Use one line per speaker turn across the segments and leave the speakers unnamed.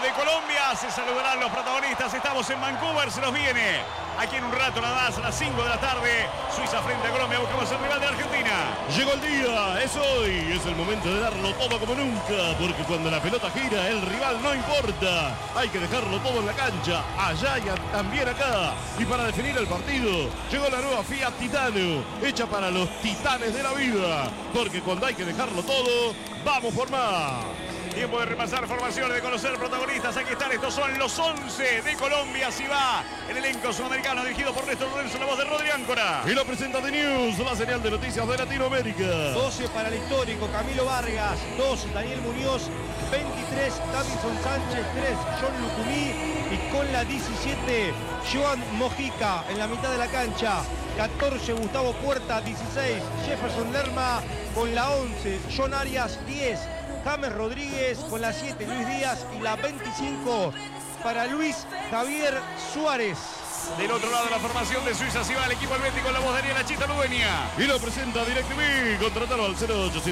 de Colombia. Se saludarán los protagonistas. Estamos en Vancouver, se nos viene aquí en un rato nada más, a las 5 de la tarde. Suiza frente a Colombia, buscamos el rival de la Argentina.
Llegó el día, es hoy, es el momento de darlo todo como nunca, porque cuando la pelota gira, el rival no importa. Hay que dejarlo todo en la cancha, allá y también acá. Y para definir el partido, llegó la nueva Fiat Titano, hecha para los titanes de la vida, porque cuando hay que dejarlo todo, vamos por más.
Tiempo de repasar formaciones, de conocer protagonistas. Aquí están, estos son los 11 de Colombia. Así va el elenco sudamericano dirigido por Néstor Lorenzo, la voz de Rodri Áncora.
Y lo presenta The News, la señal de noticias de Latinoamérica.
12 para el histórico Camilo Vargas, 2 Daniel Muñoz, 23 Davinson Sánchez, 3 John Lucumí y con la 17 Joan Mojica en la mitad de la cancha. 14 Gustavo Puerta, 16 Jefferson Lerma, con la 11 John Arias, 10 James Rodríguez, con la 7 Luis Díaz y la 25 para Luis Javier Suárez.
Del otro lado de la formación de Suiza, si va el equipo helvético con la voz de Ariel Achita Ludueña.
Y lo presenta DirecTV, contratalo al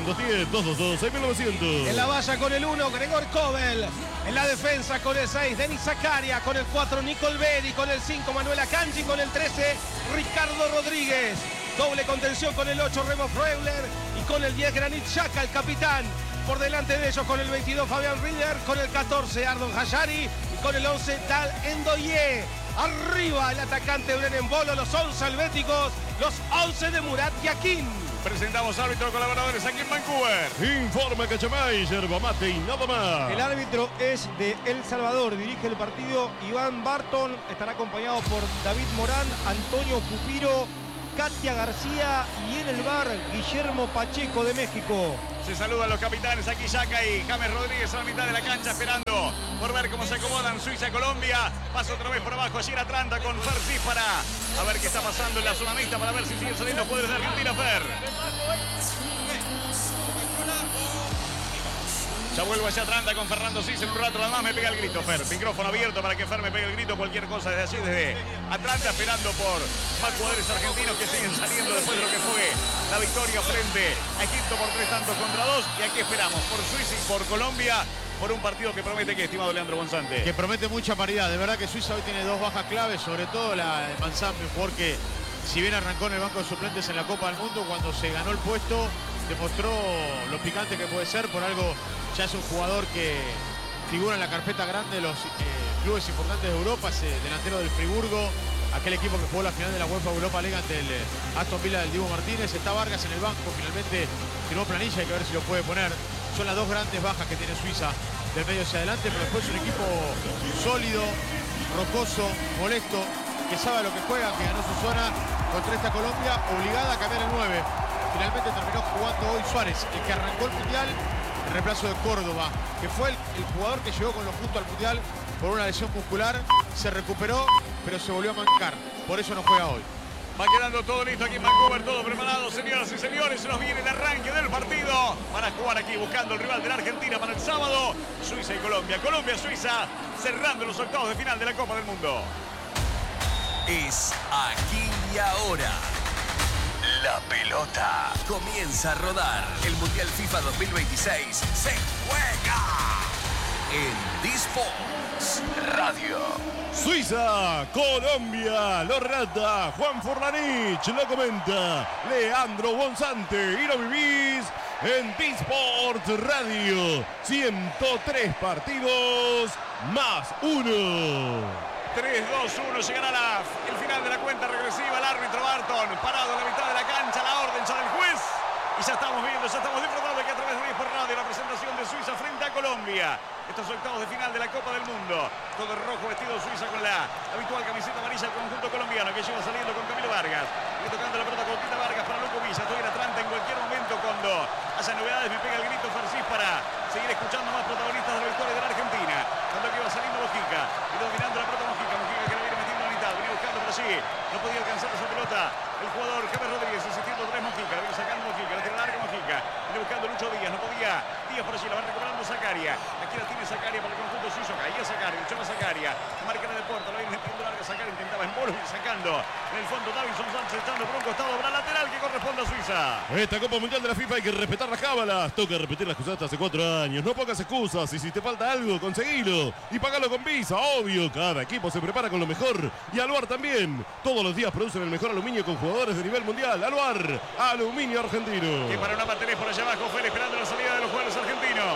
0810-222-6900.
En la valla con el 1, Gregor Kobel. En la defensa con el 6, Denis Zakaria. Con el 4, Nicole Beri. Con el 5, Manuel Akanji. Con el 13, Ricardo Rodríguez. Doble contención con el 8, Remo Freuler. Y con el 10, Granit Xhaka, el capitán. Por delante de ellos con el 22, Fabián Rieder. Con el 14, Ardon Hajari. Y con el 11, Dal Endoye. Arriba el atacante Brennan Bolo, los 11 helvéticos, los 11 de Murat Yakin.
Presentamos árbitros colaboradores aquí en Vancouver.
Informa Cachamay, yerba mate y nada más.
El árbitro es de El Salvador, dirige el partido Iván Barton, estará acompañado por David Morán, Antonio Pupiro, Katia García y en el bar Guillermo Pacheco de México.
Se saludan los capitanes aquí, Xhaka y James Rodríguez a la mitad de la cancha esperando por ver cómo se acomodan Suiza-Colombia. Pasa otra vez por abajo allí en Atlanta con Fer Císpara. A ver qué está pasando en la zona mixta para ver si siguen saliendo jugadores de Argentina, Fer. Ya vuelvo hacia Atlanta con Fernando Cis en un rato nada más. Me pega el grito, Fer. Micrófono abierto para que Fer me pegue el grito. Cualquier cosa desde allí, desde Atlanta, esperando por más jugadores argentinos que siguen saliendo después de lo que fue la victoria frente a Egipto por 3-2-2. Y aquí esperamos por Suiza y por Colombia, por un partido que promete, que estimado Leandro Bonzante.
Que promete mucha paridad. De verdad que Suiza hoy tiene dos bajas claves, sobre todo la de Manzambi, un jugador que, si bien arrancó en el banco de suplentes en la Copa del Mundo, cuando se ganó el puesto demostró lo picante que puede ser. Por algo ya es un jugador que figura en la carpeta grande de los clubes importantes de Europa. Es delantero del Friburgo, aquel equipo que jugó la final de la UEFA Europa League ante el Aston Villa del Dibu Martínez. Está Vargas en el banco, finalmente firmó planilla, hay que ver si lo puede poner. Son las dos grandes bajas que tiene Suiza del medio hacia adelante, pero después es un equipo sólido, rocoso, molesto, que sabe lo que juega, que ganó su zona contra esta Colombia, obligada a cambiar el 9. Finalmente terminó jugando hoy Suárez, el que arrancó el Mundial, el reemplazo de Córdoba, que fue el jugador que llegó con los puntos al Mundial por una lesión muscular. Se recuperó, pero se volvió a mancar. Por eso no juega hoy.
Va quedando todo listo aquí en Vancouver, todo preparado, señoras y señores. Se nos viene el arranque del partido para jugar aquí, buscando el rival de la Argentina para el sábado. Suiza y Colombia. Colombia-Suiza, cerrando los octavos de final de la Copa del Mundo.
Es aquí y ahora. La pelota comienza a rodar. El Mundial FIFA 2026 se juega en D-Sports Radio.
Suiza, Colombia, lo relata Juan Forlanich, lo comenta Leandro Bonzante y lo vivís en D-Sports Radio. 103 partidos más 1.
3-2-1, llegará el final de la cuenta regresiva. El árbitro Barton parado en la mitad de la cancha, la orden ya del juez. Y ya estamos viendo, ya estamos disfrutando aquí a través de D-Sports Radio la presentación de Suiza frente a Colombia. Estos octavos de final de la Copa del Mundo. Todo el rojo vestido Suiza con la habitual camiseta amarilla del conjunto colombiano, que lleva saliendo con Camilo Vargas. Y tocando la pelota con Tita Vargas para Luco Villa. Estoy en Atlanta, en cualquier momento cuando haya novedades me pega el grito Farcis para seguir escuchando más protagonistas de la victoria de la Argentina. Cuando aquí va saliendo Mojica y dominando la pelota Mojica que la viene metiendo a la mitad, venía buscando por allí, no podía alcanzar esa pelota el jugador James Rodríguez, insistiendo otra vez Mojica, viene sacando Mojica, la tira larga Mojica, viene buscando Lucho Díaz, no podía Díaz por allí, la va recuperando Zakaria, aquí la tiene Zakaria para el conjunto suizo, caía Zakaria, luchaba Zakaria, marca en el puerto, la viene metiendo larga Zakaria, intentaba en bolo y sacando en el fondo Davinson Sánchez echando por un costado para el lateral que corre corresponde a Suiza.
Esta Copa Mundial de la FIFA hay que respetar las cábalas. Toca repetir las que usaste hace 4 años. No pongas excusas y si te falta algo, conseguilo. Y pagalo con Visa, obvio. Cada equipo se prepara con lo mejor. Y Aluar también. Todos los días producen el mejor aluminio con jugadores de nivel mundial. Aluar, aluminio argentino.
¿Qué panorama tenés por allá abajo, Fer, esperando la salida de los jugadores argentinos?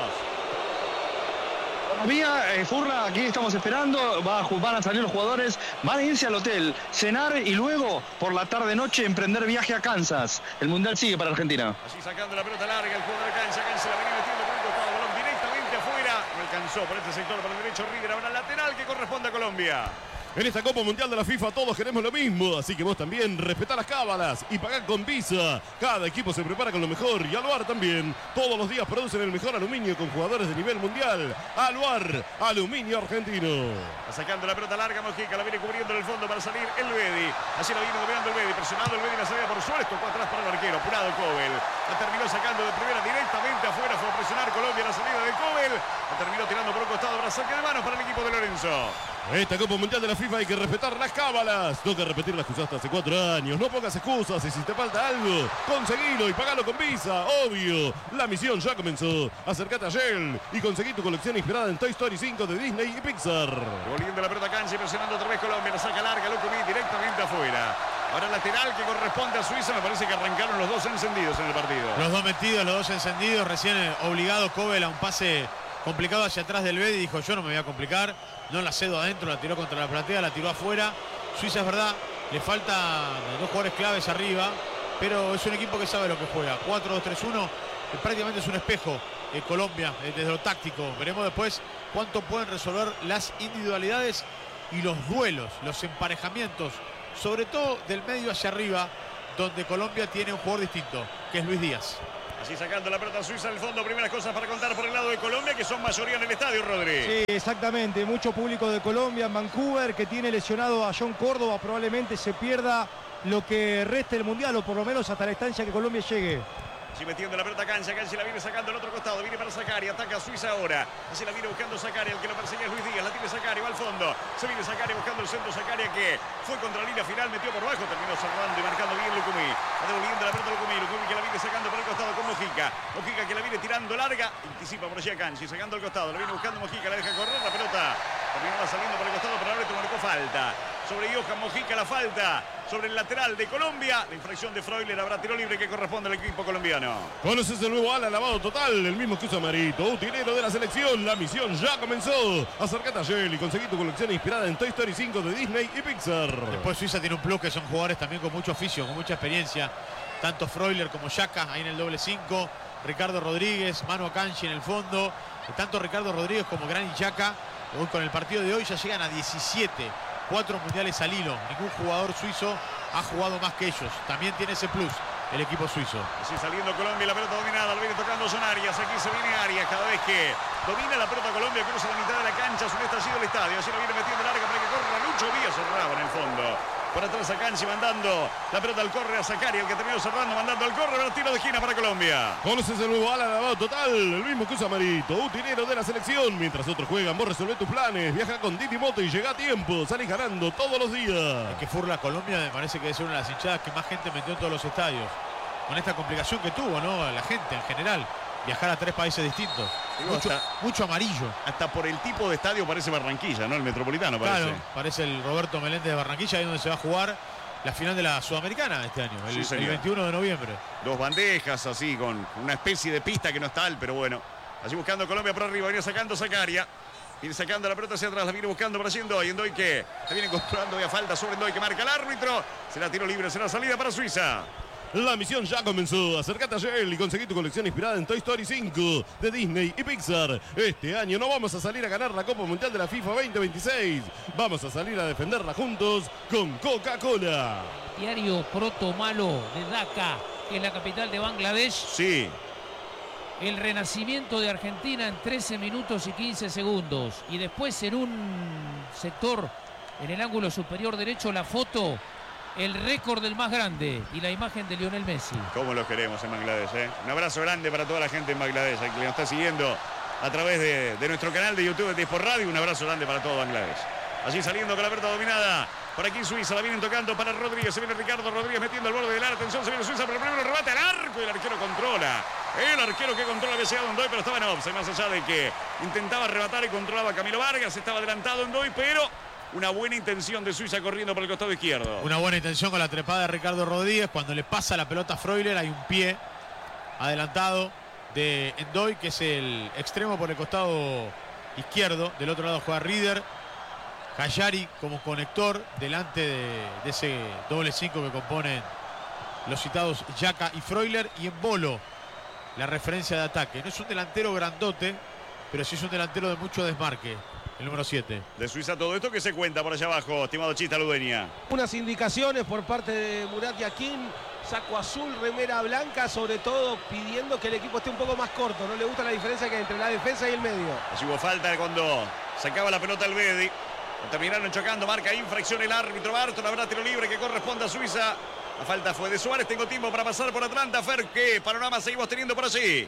Todavía, Furla, aquí estamos esperando, van a salir los jugadores, van a irse al hotel, cenar y luego por la tarde-noche emprender viaje a Kansas. El Mundial sigue para Argentina.
Así sacando la pelota larga, el jugador de cancha la venía metiendo por un costado, balón directamente afuera. No alcanzó por este sector para el derecho River, ahora lateral que corresponde a Colombia.
En esta Copa Mundial de la FIFA todos queremos lo mismo, así que vos también respetá las cábalas y pagá con Visa. Cada equipo se prepara con lo mejor y Aluar también. Todos los días producen el mejor aluminio con jugadores de nivel mundial. Aluar, aluminio argentino.
Sacando la pelota larga, Mojica la viene cubriendo en el fondo para salir el Bedi. Así la viene dominando el Bedi, presionado el Bedi, la salida por suelo, tocó atrás para el arquero, apurado Cobel. La terminó sacando de primera directamente afuera, fue a presionar Colombia la salida de Cobel. La terminó tirando por un costado, para saque de manos para el equipo de Lorenzo.
Esta Copa Mundial de la FIFA hay que respetar las cábalas. Toca repetir las que usaste hace 4 años. No pongas excusas y si te falta algo, conseguilo y pagalo con Visa, obvio. La misión ya comenzó. Acércate a Shell y conseguí tu colección inspirada en Toy Story 5 de Disney y Pixar.
Volviendo la pelota a cancha y presionando otra vez Colombia. La saca larga, Lucumí directamente afuera. Ahora lateral que corresponde a Suiza. Me parece que arrancaron los dos encendidos en el partido.
Los dos metidos, los dos encendidos. Recién obligado Cobel a un pase complicado hacia atrás del Bedi. Dijo, yo no me voy a complicar. No la cedo adentro, la tiró contra la platea, la tiró afuera. Suiza, es verdad, le faltan 2 jugadores claves arriba, pero es un equipo que sabe lo que juega. 4-2-3-1, prácticamente es un espejo. Colombia, desde lo táctico. Veremos después cuánto pueden resolver las individualidades y los duelos, los emparejamientos, sobre todo del medio hacia arriba, donde Colombia tiene un jugador distinto, que es Luis Díaz.
Así sacando la pelota Suiza al fondo. Primeras cosas para contar por el lado de Colombia, que son mayoría en el estadio, Rodri.
Sí, exactamente. Mucho público de Colombia en Vancouver, que tiene lesionado a John Córdoba. Probablemente se pierda lo que reste del Mundial, o por lo menos hasta la estancia que Colombia llegue.
Así metiendo la pelota a cancha la viene sacando al otro costado, viene para Zacari, ataca a Suiza ahora. Así la viene buscando Zacari, el que lo perseguía es Luis Díaz, la tiene Zacari, va al fondo. Se viene Zacari buscando el centro, Zacari que fue contra la línea final, metió por bajo, terminó cerrando y marcando bien Lucumí. Va devolviendo la pelota a Lucumí, Lucumí que la viene sacando por el costado con Mojica. Mojica que la viene tirando larga, anticipa por allí a Canchi, sacando el costado, la viene buscando Mojica, la deja correr, la pelota terminó saliendo por el costado, pero ahora te marcó falta. Sobre Johan Mojica la falta, sobre el lateral de Colombia. La infracción de Freuler, habrá tiro libre que corresponde al equipo colombiano.
¿Conoces el nuevo ala lavado total? El mismo que usa Marito, utilero de la selección. La misión ya comenzó. Acércate a Shell y conseguí tu colección inspirada en Toy Story 5 de Disney y Pixar.
Después Suiza tiene un plus que son jugadores también con mucho oficio, con mucha experiencia. Tanto Freuler como Xhaka ahí en el doble 5. Ricardo Rodríguez, Manu Akanji en el fondo. Tanto Ricardo Rodríguez como Granit Xhaka. Hoy con el partido de hoy ya llegan a 17. 4 mundiales al hilo. Ningún jugador suizo ha jugado más que ellos. También tiene ese plus el equipo suizo.
Así saliendo Colombia, la pelota dominada, lo viene tocando son Arias. Aquí se viene Arias cada vez que domina la pelota Colombia, cruza la mitad de la cancha, es un estallido del estadio. Así lo viene metiendo larga para que corra Lucho Díaz, cerraba en el fondo. Por atrás a Canchi mandando la pelota al corre a Zacari, el que terminó cerrando, mandando al corre, pero tiro de esquina para Colombia.
¿Conoces el nuevo ala lavado total? El mismo que usa Marito, utilero de la selección. Mientras otros juegan, vos resolvés tus planes. Viaja con Didi Moto y llega a tiempo. Salís ganando todos los días.
Es que Furla Colombia me parece que es una de las hinchadas que más gente metió en todos los estadios. Con esta complicación que tuvo, ¿no? La gente en general. Viajar a 3 países distintos. Mucho amarillo.
Hasta por el tipo de estadio parece Barranquilla, ¿no? El Metropolitano parece.
Claro, parece el Roberto Meléndez de Barranquilla, ahí donde se va a jugar la final de la Sudamericana este año, el 21 de noviembre.
2 bandejas así, con una especie de pista que no es tal, pero bueno. Allí buscando Colombia por arriba, viene sacando Zaccaria. Viene sacando la pelota hacia atrás, la viene buscando por allí Endoy. Endoy que la viene controlando y a falta sobre Endoy que marca el árbitro. Será tiro libre, será salida para Suiza.
La misión ya comenzó. Acércate a Shell y conseguí tu colección inspirada en Toy Story 5 de Disney y Pixar. Este año no vamos a salir a ganar la Copa Mundial de la FIFA 2026. Vamos a salir a defenderla juntos con Coca-Cola.
Diario Proto Malo de Dhaka, que es la capital de Bangladesh.
Sí.
El renacimiento de Argentina en 13 minutos y 15 segundos. Y después en un sector, en el ángulo superior derecho, la foto, el récord del más grande y la imagen de Lionel Messi.
Cómo los queremos en Bangladesh, ¿eh? Un abrazo grande para toda la gente en Bangladesh, que nos está siguiendo a través de nuestro canal de YouTube de Sport Radio. Un abrazo grande para todo Bangladesh. Allí saliendo con la pelota dominada Por aquí Suiza, la vienen tocando para Rodríguez. Se viene Ricardo Rodríguez metiendo al borde del área. Atención, se viene Suiza, pero primero rebate al arco y el arquero controla. El arquero que controla había llegado Ndoye, pero estaba en offside. Más allá de que intentaba arrebatar y controlaba Camilo Vargas. Estaba adelantado Ndoye, pero una buena intención de Suiza corriendo por el costado izquierdo.
Una buena intención con la trepada de Ricardo Rodríguez. Cuando le pasa la pelota a Freuler, hay un pie adelantado de Ndoye, que es el extremo por el costado izquierdo. Del otro lado juega Rieder. Cayari como conector delante de ese doble 5 que componen los citados Yaka y Freuler. Y en Bolo, la referencia de ataque. No es un delantero grandote, pero sí es un delantero de mucho desmarque. El número 7.
De Suiza todo esto que se cuenta por allá abajo, estimado Chita Ludeña.
Unas indicaciones por parte de Murat Yakin. Saco azul, remera blanca, sobre todo pidiendo que el equipo esté un poco más corto. No le gusta la diferencia que hay entre la defensa y el medio.
Allí hubo falta cuando sacaba la pelota el Bedi. Terminaron chocando, marca infracción el árbitro Barton. Habrá tiro libre que corresponde a Suiza. La falta fue de Suárez. Tengo tiempo para pasar por Atlanta. Fer, ¿qué panorama seguimos teniendo por allí?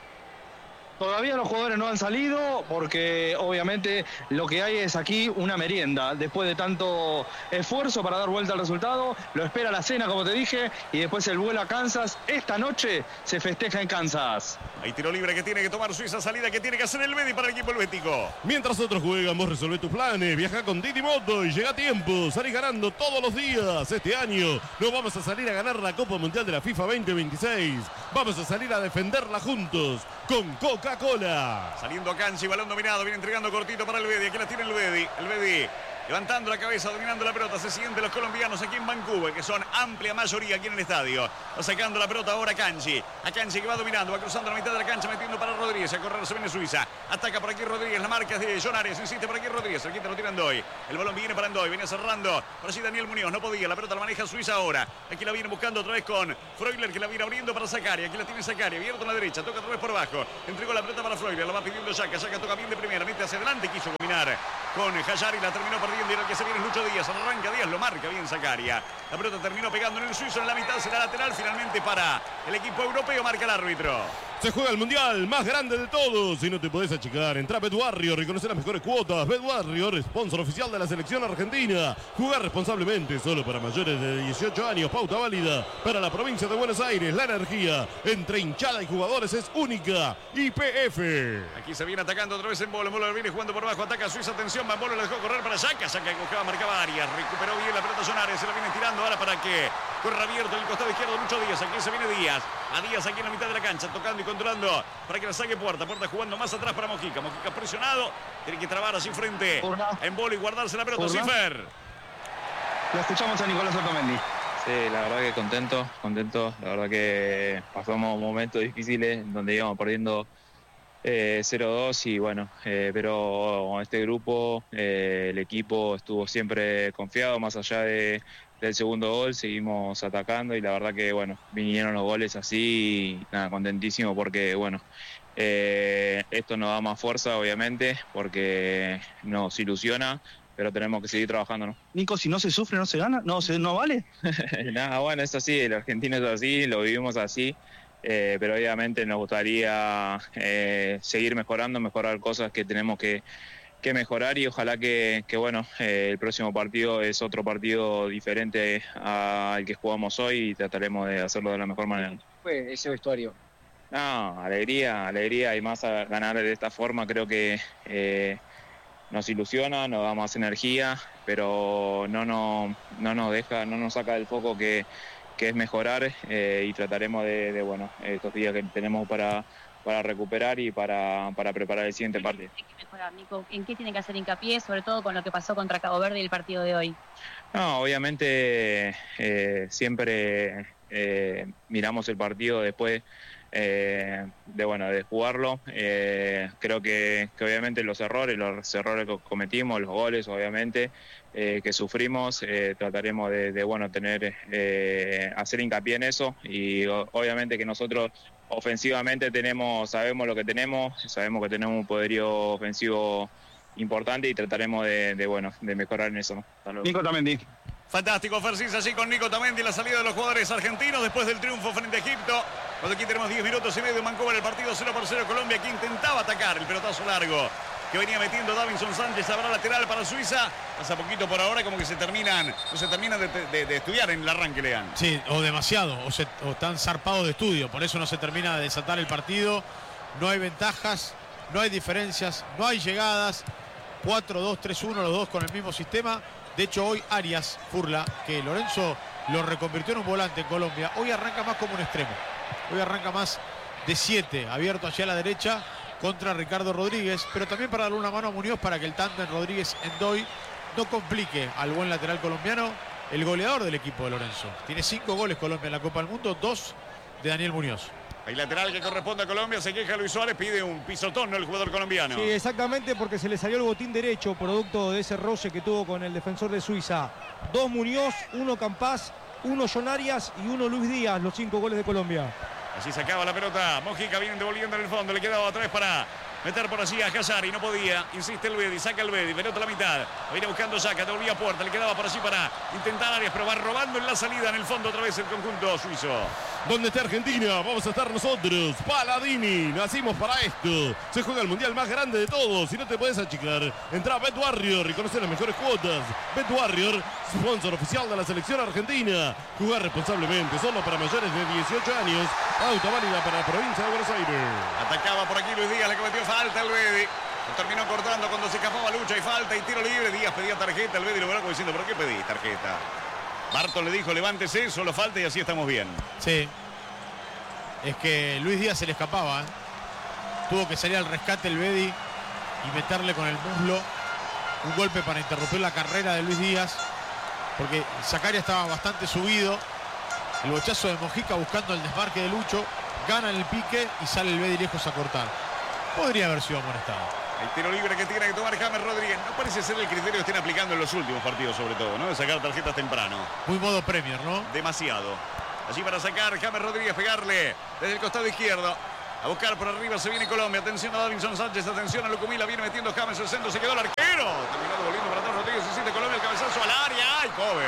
Todavía los jugadores no han salido porque obviamente lo que hay es aquí una merienda. Después de tanto esfuerzo para dar vuelta al resultado, lo espera la cena, como te dije, y después el vuelo a Kansas. Esta noche se festeja en Kansas.
Hay tiro libre que tiene que tomar Suiza, salida que tiene que hacer el Bedi para el equipo helvético.
Mientras otros juegan, vos resolvés tus planes. Viaja con Didi Moto y llega a tiempo. Salís ganando todos los días. Este año no vamos a salir a ganar la Copa Mundial de la FIFA 2026. Vamos a salir a defenderla juntos con Coca-Cola.
Saliendo a cancha y balón dominado. Viene entregando cortito para el Bedi. Aquí la tiene el Bedi. El Bedi levantando la cabeza, dominando la pelota. Se sienten los colombianos aquí en Vancouver, que son amplia mayoría aquí en el estadio. Va sacando la pelota ahora Kanji. A Kanji que va dominando, va cruzando la mitad de la cancha, metiendo para Rodríguez. A correr se viene Suiza. Ataca por aquí Rodríguez. La marca es de John Arias. Insiste por aquí Rodríguez. El quinto lo tira Ndoye. El balón viene para Ndoye. Viene cerrando. Por allí Daniel Muñoz. No podía. La pelota la maneja Suiza ahora. Aquí la viene buscando otra vez con Freuler, que la viene abriendo para Zakaria. Aquí la tiene Zakaria. Abierto a la derecha. Toca otra vez por abajo. Entregó la pelota para Freuler. La va pidiendo Yaka. Yaka toca bien de primera. Mete hacia adelante. Quiso combinar con Cayari. La terminó perdiendo. Y el que se viene es Lucho Díaz. Arranca Díaz. Lo marca bien Zakaria. La pelota terminó pegando en el suizo. En la mitad será lateral. Finalmente para el equipo europeo. Marca el árbitro.
Se juega el mundial más grande de todos y no te podés achicar. Entra a Bet Warrior y conocer las mejores cuotas. Bet Warrior, sponsor oficial de la selección argentina. Jugar responsablemente, solo para mayores de 18 años. Pauta válida para la provincia de Buenos Aires. La energía entre hinchada y jugadores es única. YPF.
Aquí se viene atacando otra vez en Bolo. Bolo viene jugando por abajo. Ataca Suiza. Atención, Van Bolo le dejó correr para Yaka. Yaka que buscaba marcar varias. Recuperó bien la pelota Sonares. Se la viene tirando ahora para que corra abierto en el costado izquierdo Lucho Díaz. Aquí se viene Díaz. A Díaz aquí en la mitad de la cancha. Tocando y controlando para que la saque Puerta. Puerta jugando más atrás para Mojica. Mojica presionado. Tiene que trabar así frente en Bolo y guardarse la pelota. Cifer.
Lo escuchamos a Nicolás Otamendi.
Sí, la verdad que contento. La verdad que pasamos momentos difíciles donde íbamos perdiendo 0-2 y bueno, pero este grupo, el equipo estuvo siempre confiado más allá del segundo gol, seguimos atacando y la verdad que bueno, vinieron los goles así y nada, contentísimo porque bueno, esto nos da más fuerza obviamente porque nos ilusiona, pero tenemos que seguir trabajando, ¿no?
Nico, si no se sufre, no se gana, no vale.
Nada, bueno, es así, el argentino es así, lo vivimos así. Pero obviamente nos gustaría seguir mejorando, mejorar cosas que tenemos que mejorar y ojalá que bueno, el próximo partido es otro partido diferente al que jugamos hoy y trataremos de hacerlo de la mejor manera.
¿Fue ese vestuario?
No, alegría y más a ganar de esta forma creo que nos ilusiona, nos da más energía, pero no nos saca del foco que es mejorar y trataremos de bueno, estos días que tenemos para recuperar y para preparar el siguiente partido.
Hay que mejorar, Nico. ¿En qué tiene que hacer hincapié, sobre todo con lo que pasó contra Cabo Verde y el partido de hoy?
No, obviamente siempre miramos el partido después de jugarlo. Creo que obviamente los errores que cometimos, los goles obviamente que sufrimos, trataremos de bueno, hacer hincapié en eso y obviamente que nosotros ofensivamente sabemos lo que tenemos, sabemos que tenemos un poderío ofensivo importante y trataremos de mejorar en eso, ¿no?
Nico Otamendi.
Fantástico, Fercis, allí con Nico Otamendi, la salida de los jugadores argentinos después del triunfo frente a Egipto. Cuando aquí tenemos 10 minutos y medio en Vancouver, el partido 0-0 Colombia, que intentaba atacar el pelotazo largo que venía metiendo Davinson Sánchez. Habrá lateral para Suiza. Pasa poquito por ahora, como que no se terminan de estudiar en el arranque, Lean.
Sí, o demasiado, o están zarpados de estudio. Por eso no se termina de desatar el partido. No hay ventajas, no hay diferencias, no hay llegadas. 4-2-3-1, los dos con el mismo sistema. De hecho, hoy Arias Furla, que Lorenzo lo reconvirtió en un volante en Colombia, hoy arranca más como un extremo. Hoy arranca más de 7, abierto hacia la derecha contra Ricardo Rodríguez, pero también para darle una mano a Muñoz para que el tándem Rodríguez-Endoy no complique al buen lateral colombiano, el goleador del equipo de Lorenzo. Tiene 5 goles Colombia en la Copa del Mundo, 2 de Daniel Muñoz.
Hay lateral que corresponde a Colombia, se queja Luis Suárez, pide un pisotón, ¿no? El jugador colombiano.
Sí, exactamente, porque se le salió el botín derecho, producto de ese roce que tuvo con el defensor de Suiza. 2 Muñoz, 1 Campás, 1 John Arias y 1 Luis Díaz, los 5 goles de Colombia.
Así sacaba la pelota, Mojica viene devolviendo en el fondo, le quedaba otra vez para meter por allí a Casari, no podía, insiste el Bedi, saca el Bedi, pelota a la mitad, viene buscando Saca, devolvía a puerta, le quedaba por allí para intentar Arias, pero va robando en la salida, en el fondo otra vez el conjunto suizo.
Donde esté Argentina, vamos a estar nosotros. Paladini, nacimos para esto. Se juega el mundial más grande de todos. Si no te puedes achicar, entra a Bet Warrior y conoce las mejores cuotas. Bet Warrior, sponsor oficial de la selección argentina. Jugar responsablemente, solo para mayores de 18 años. Auto válida para la provincia de Buenos Aires.
Atacaba por aquí Luis Díaz, le cometió falta el Bedi. Lo terminó cortando cuando se escapaba lucha y falta y tiro libre. Díaz pedía tarjeta, el Bedi lo miró como diciendo, ¿por qué pedís tarjeta? Barton le dijo, levántese, solo falta y así estamos bien.
Sí. Es que Luis Díaz se le escapaba. Tuvo que salir al rescate el Bedi y meterle con el muslo un golpe para interrumpir la carrera de Luis Díaz. Porque Zakaria estaba bastante subido. El bochazo de Mojica buscando el desmarque de Lucho. Gana en el pique y sale el Bedi lejos a cortar. Podría haber sido amonestado.
El tiro libre que tiene que tomar James Rodríguez. No parece ser el criterio que estén aplicando en los últimos partidos, sobre todo, ¿no? De sacar tarjetas temprano.
Muy modo Premier, ¿no?
Demasiado. Allí para sacar James Rodríguez, pegarle desde el costado izquierdo. A buscar por arriba, se viene Colombia. Atención a Davinson Sánchez, atención a Lucumila. Viene metiendo James el centro, se quedó el arquero. Terminó devolviendo para atrás Rodríguez. Se siente Colombia, el cabezazo al área. ¡Ay,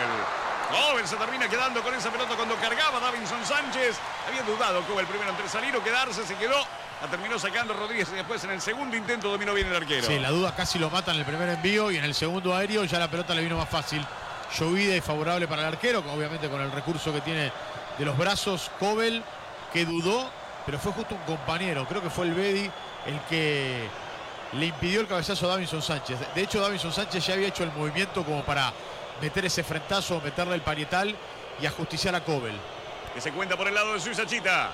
Cobel se termina quedando con esa pelota cuando cargaba Davinson Sánchez. Había dudado Cobel primero entre salir o quedarse, se quedó. La terminó sacando Rodríguez y después en el segundo intento dominó bien el arquero.
Sí, la duda casi lo mata en el primer envío y en el segundo aéreo ya la pelota le vino más fácil. Llovida y favorable para el arquero, obviamente con el recurso que tiene de los brazos Cobel, que dudó, pero fue justo un compañero. Creo que fue el Bedi el que le impidió el cabezazo a Davinson Sánchez. De hecho, Davinson Sánchez ya había hecho el movimiento como para meter ese frentazo, meterle el parietal y ajusticiar a Cobel.
Que se cuenta por el lado de Suiza, Chita.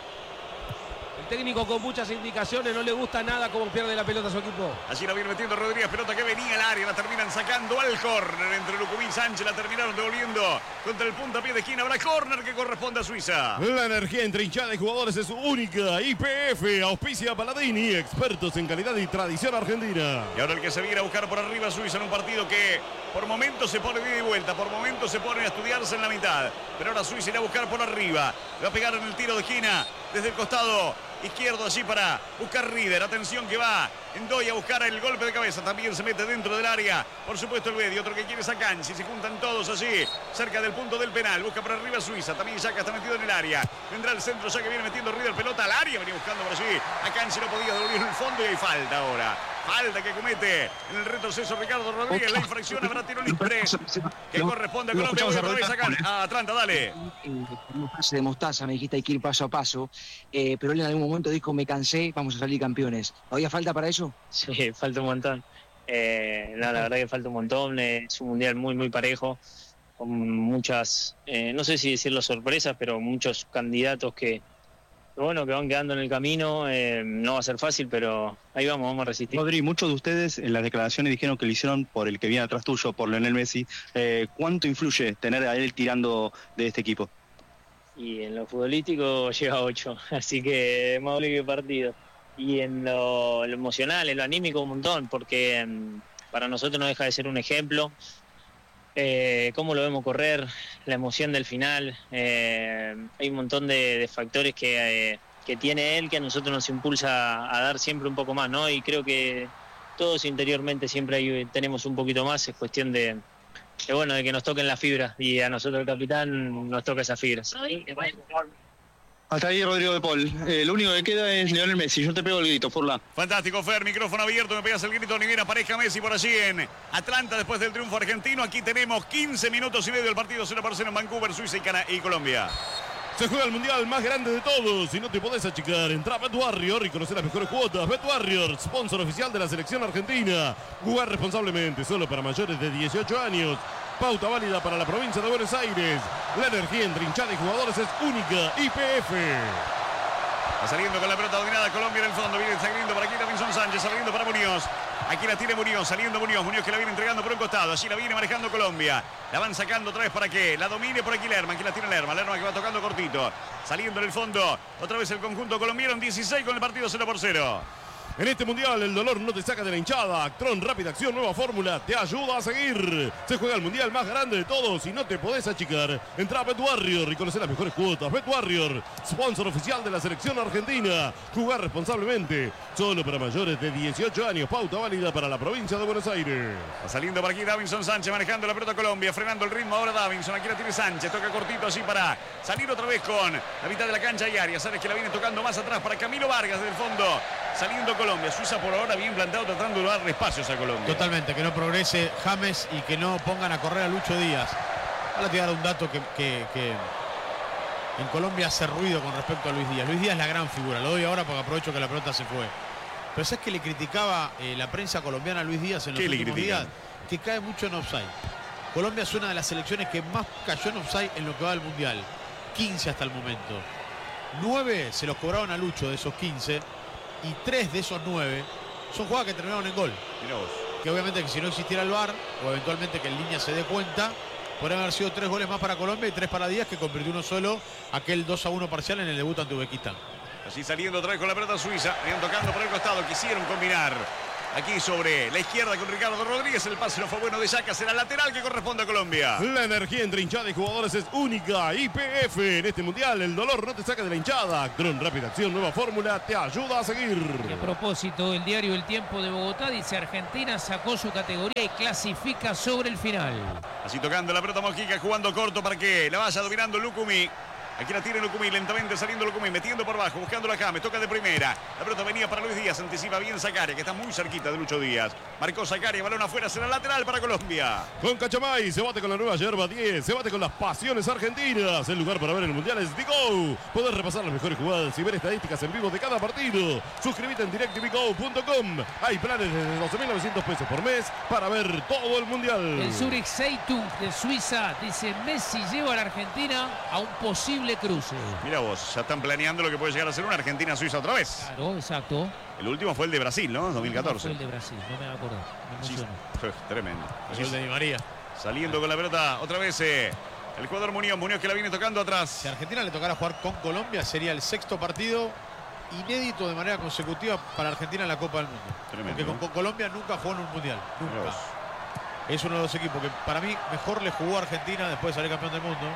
El técnico con muchas indicaciones, no le gusta nada cómo pierde la pelota a su equipo.
Allí la viene metiendo Rodríguez, pelota que venía al área, la terminan sacando al córner entre Lucumí y Sánchez, la terminaron devolviendo contra el puntapié de esquina. Habrá córner que corresponde a Suiza.
La energía entre hinchada y jugadores es única. YPF, auspicia Paladini, expertos en calidad y tradición argentina.
Y ahora el que se viene a buscar por arriba a Suiza en un partido que por momentos se pone de ida y vuelta, por momentos se pone a estudiarse en la mitad. Pero ahora Suiza irá a buscar por arriba. Le va a pegar en el tiro de esquina desde el costado izquierdo allí para buscar Rieder. Atención que va Endoy a buscar el golpe de cabeza. También se mete dentro del área. Por supuesto el Bedi. Otro que quiere Sacanchi. Se juntan todos allí cerca del punto del penal. Busca por arriba Suiza. También Yaka está metido en el área. Vendrá el centro ya que viene metiendo Rieder. Pelota al área. Venía buscando por allí. Acanchi no podía devolver en el fondo y hay falta ahora. Falta que comete en el retroceso Ricardo Rodríguez. La infracción, habrá tiro libre que corresponde a Colombia. Voy otra vez a Atlanta, dale.
Fase de mostaza, me dijiste hay que ir paso a paso, pero él en algún momento dijo me cansé, vamos a salir campeones. ¿Había falta para eso?
Sí, falta un montón. No, la verdad que falta un montón. Es un mundial muy, muy parejo, con muchas, no sé si decirlo sorpresas, pero muchos candidatos que bueno, que van quedando en el camino. No va a ser fácil, pero ahí vamos a resistir.
Rodri, muchos de ustedes en las declaraciones dijeron que lo hicieron por el que viene atrás tuyo, por Lionel Messi. ¿Cuánto influye tener a él tirando de este equipo?
Y en lo futbolístico lleva 8, así que más doble que partido. Y en lo emocional, en lo anímico un montón, porque para nosotros no deja de ser un ejemplo. Cómo lo vemos correr, la emoción del final, hay un montón de factores que tiene él que a nosotros nos impulsa a dar siempre un poco más, ¿no? Y creo que todos interiormente siempre tenemos un poquito más, es cuestión de que nos toquen la fibra, y a nosotros el capitán nos toca esa fibra.
Hasta ahí Rodrigo de Paul. Lo único que queda es Lionel Messi. Yo te pego el grito, Furla.
Fantástico, Fer, micrófono abierto, me pegas el grito, ni bien aparezca Messi por allí en Atlanta después del triunfo argentino. Aquí tenemos 15 minutos y medio del partido 0-0 en Vancouver, Suiza y Colombia.
Se juega el mundial más grande de todos y no te podés achicar. Entra a BetWarrior y conocer las mejores cuotas. BetWarrior, sponsor oficial de la selección argentina. Jugar responsablemente, solo para mayores de 18 años. Pauta válida para la provincia de Buenos Aires. La energía entre hinchada y jugadores es única. YPF.
Va saliendo con la pelota dominada Colombia en el fondo. Viene saliendo para aquí Davinson Sánchez, saliendo para Muñoz. Aquí la tiene Muñoz, saliendo Muñoz. Muñoz que la viene entregando por un costado. Allí la viene manejando Colombia. La van sacando otra vez para que la domine por aquí Lerma. Aquí la tiene Lerma. Lerma que va tocando cortito. Saliendo en el fondo. Otra vez el conjunto colombiano en 16 con el partido 0-0.
En este mundial el dolor no te saca de la hinchada. Actron Rápida Acción, nueva fórmula, te ayuda a seguir. Se juega el mundial más grande de todos y no te podés achicar. Entra a BetWarrior y conoce las mejores cuotas. BetWarrior, sponsor oficial de la selección argentina. Jugar responsablemente, solo para mayores de 18 años. Pauta válida para la provincia de Buenos Aires.
Va saliendo por aquí Davinson Sánchez manejando la pelota Colombia, frenando el ritmo ahora Davinson. Aquí la tiene Sánchez, toca cortito así para salir otra vez con la mitad de la cancha y Arias. Sabes que la viene tocando más atrás para Camilo Vargas del fondo. Saliendo Colombia, Suiza por ahora bien plantado tratando de darle espacios a Colombia.
Totalmente, que no progrese James y que no pongan a correr a Lucho Díaz. Ahora te voy a dar un dato que en Colombia hace ruido con respecto a Luis Díaz. Luis Díaz es la gran figura, lo doy ahora porque aprovecho que la pelota se fue. Pero ¿sabes que le criticaba la prensa colombiana a Luis Díaz en los últimos días? Que cae mucho en offside. Colombia es una de las selecciones que más cayó en offside en lo que va del Mundial. 15 hasta el momento. 9 se los cobraron a Lucho de esos 15. Y 3 de esos 9 son jugadas que terminaron en gol.
Mirá vos.
Que obviamente que si no existiera el VAR, o eventualmente que en línea se dé cuenta, podrían haber sido 3 goles más para Colombia y 3 para Díaz, que convirtió uno solo aquel 2-1 parcial en el debut ante Uzbekistán.
Así saliendo otra vez con la pelota Suiza. Venían tocando por el costado. Quisieron combinar aquí sobre la izquierda con Ricardo Rodríguez. El pase no fue bueno de Yaca. Será lateral que corresponde a Colombia.
La energía entre hinchada y jugadores es única. YPF. En este mundial el dolor no te saca de la hinchada. Actron Rápida Acción, nueva fórmula, te ayuda a seguir.
Y a propósito, el diario El Tiempo de Bogotá dice: Argentina sacó su categoría y clasifica sobre el final.
Así tocando la pelota Mojica, jugando corto para que la vaya dominando Lucumí. Aquí la tiene Lucumí, lentamente saliendo Lucumí, metiendo por abajo, buscando la James, toca de primera. La pelota venía para Luis Díaz, anticipa bien Zacaria, que está muy cerquita de Lucho Díaz. Marcó Zacaria, balón afuera, será lateral para Colombia.
Con Cachamay, se bate con la nueva yerba 10, se bate con las pasiones argentinas. El lugar para ver el mundial es Digo. Podés repasar las mejores jugadas y ver estadísticas en vivo de cada partido. Suscríbete en directvigo.com. Hay planes desde 12.900 pesos por mes para ver todo el mundial.
El Zurich Zeitung de Suiza dice: Messi lleva a la Argentina a un posible cruce.
Mira vos, ya están planeando lo que puede llegar a ser una Argentina-Suiza otra vez.
Claro, exacto.
El último fue el de Brasil, ¿no? 2014.
Fue el de Brasil, no me acuerdo. Me
Sí,
emociono.
tremendo.
El de Di María.
Saliendo con la pelota otra vez el jugador Muñoz. Muñoz que la viene tocando atrás.
Si a Argentina le tocara jugar con Colombia, sería el 6º partido inédito de manera consecutiva para Argentina en la Copa del Mundo.
Tremendo,
Porque con Colombia nunca jugó en un mundial. Nunca. Es uno de los equipos que para mí mejor le jugó a Argentina después de salir campeón del mundo.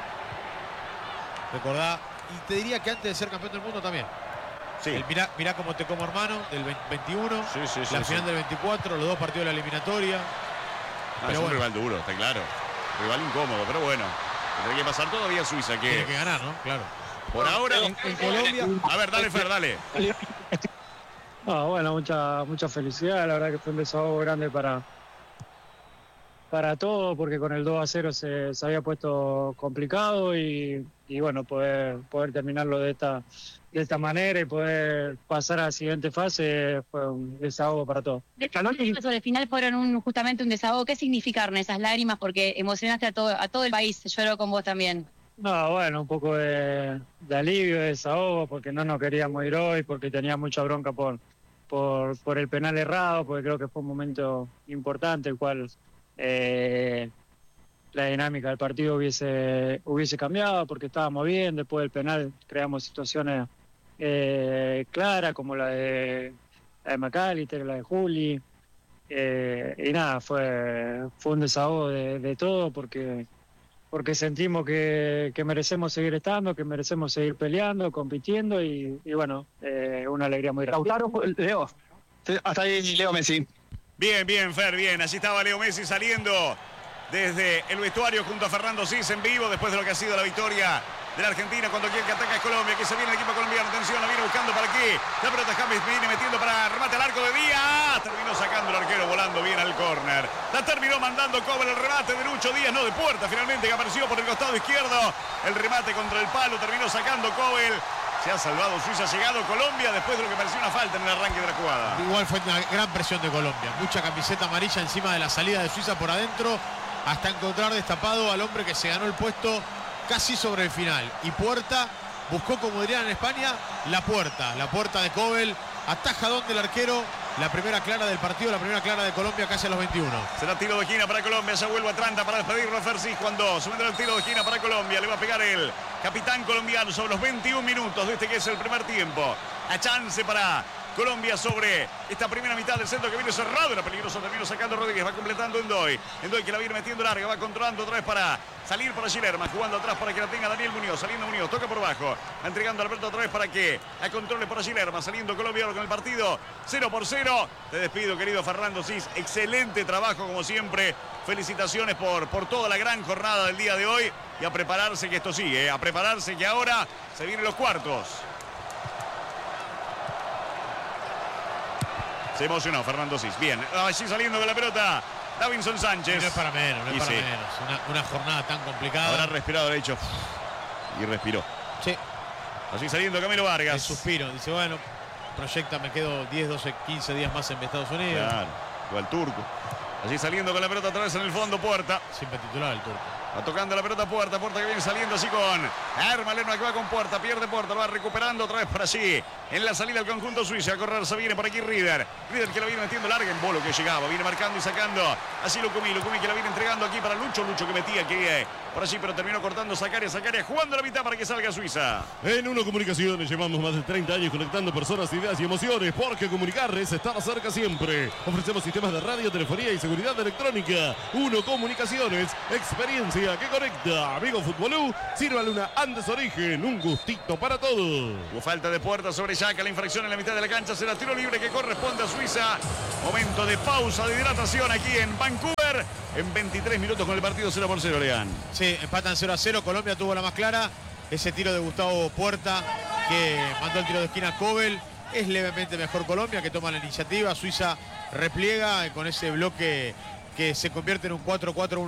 Recordá, y te diría que antes de ser campeón del mundo también.
Sí.
Mirá cómo te como hermano, del 21,
Sí,
la final del 24, los 2 partidos de la eliminatoria.
Es un rival duro, está claro. Rival incómodo, pero bueno. Tiene que pasar todavía a Suiza. Que
tiene que ganar, ¿no? Claro.
Por ahora,
en Colombia.
A ver, dale, Fer, dale.
Bueno, mucha felicidad. La verdad que fue un desahogo grande para todo, porque con el 2-0 se había puesto complicado y bueno, poder terminarlo de esta manera y poder pasar a la siguiente fase fue un desahogo para todos.
Sobre el final fueron justamente un desahogo. ¿Qué significaron esas lágrimas? Porque emocionaste a todo el país. Lloró con vos también.
No, bueno, un poco de alivio, de desahogo, porque no nos queríamos ir hoy, porque tenía mucha bronca por el penal errado, porque creo que fue un momento importante, el cual la dinámica del partido hubiese cambiado, porque estábamos bien. Después del penal creamos situaciones claras, como la de McAllister, la de Juli, y nada, fue un desahogo de todo, porque sentimos que merecemos seguir estando, que merecemos seguir peleando, compitiendo y bueno, una alegría muy grande.
Lautaro, Leo. Hasta ahí Leo Messi.
Bien, Fer, bien. Allí estaba Leo Messi saliendo desde el vestuario junto a Fernando Cis en vivo después de lo que ha sido la victoria de la Argentina cuando quiere que ataca es Colombia, que se viene el equipo colombiano. Atención, la viene buscando para aquí. La pelota James viene metiendo para remate al arco de Díaz. Terminó sacando el arquero volando bien al córner. La terminó mandando Cobel el remate de Lucho Díaz, no de Puerta finalmente, que apareció por el costado izquierdo. El remate contra el palo, terminó sacando Cobel. Se ha salvado Suiza, ha llegado Colombia después de lo que parecía una falta en el arranque de la jugada.
Igual fue una gran presión de Colombia. Mucha camiseta amarilla encima de la salida de Suiza por adentro, hasta encontrar destapado al hombre que se ganó el puesto casi sobre el final. Y Puerta buscó, como dirían en España, la puerta de Cobel. Atajadón del arquero. La primera clara del partido, la primera clara de Colombia casi a los 21.
Será tiro de esquina para Colombia. Ya vuelve Atlanta para despedirlo a Fersis cuando se vendrá el tiro de esquina para Colombia. Le va a pegar el capitán colombiano sobre los 21 minutos de este que es el primer tiempo. A chance para Colombia sobre esta primera mitad del centro que viene cerrado. Era peligroso, terminó sacando Rodríguez. Va completando Endoy. Endoy que la viene metiendo larga. Va controlando otra vez para salir para Gilerma. Jugando atrás para que la tenga Daniel Muñoz. Saliendo Muñoz. Toca por bajo. Entregando a Alberto otra vez para que la controle para Gilerma. Saliendo Colombia con el partido 0-0. Te despido, querido Fernando Cis. Excelente trabajo como siempre. Felicitaciones por toda la gran jornada del día de hoy. Y a prepararse que esto sigue. A prepararse que ahora se vienen los cuartos. Se emocionó Fernando Cis. Bien, allí saliendo con la pelota Davinson Sánchez.
No es para menos, no es para menos. Una jornada tan complicada.
Habrá respirado, de hecho. Y respiró.
Sí.
Allí saliendo Camilo Vargas.
El suspiro. Dice, bueno, proyecta, me quedo 10, 12, 15 días más en Estados Unidos.
Claro, o al turco. Allí saliendo con la pelota otra vez en el fondo, Puerta.
Siempre titular el turco.
Va tocando la pelota Puerta que viene saliendo así con Herman Lerma, que va con Puerta, pierde Puerta, lo va recuperando otra vez por allí. En la salida del conjunto suizo, a correr se viene por aquí Rieder. Rieder que la viene metiendo larga en Bolo que llegaba, viene marcando y sacando así Lucumí que la viene entregando aquí para Lucho que metía que por allí, pero terminó cortando Zacaria jugando la mitad para que salga Suiza.
En Uno Comunicaciones llevamos más de 30 años conectando personas, ideas y emociones, porque comunicar es estar cerca siempre. Ofrecemos sistemas de radio, telefonía y seguridad electrónica. Uno Comunicaciones, experiencia que conecta. Amigo Futbolú, sírvale una Andes Origen, un gustito para todos.
Hubo falta de Puerta sobre Yaca, la infracción en la mitad de la cancha, será tiro libre que corresponde a Suiza. Momento de pausa, de hidratación aquí en Vancouver. En 23 minutos con el partido 0-0, Leán.
Sí, empatan 0-0. Colombia tuvo la más clara. Ese tiro de Gustavo Puerta que mandó el tiro de esquina a Cobel. Es levemente mejor Colombia, que toma la iniciativa. Suiza repliega con ese bloque que se convierte en un 4-4-1.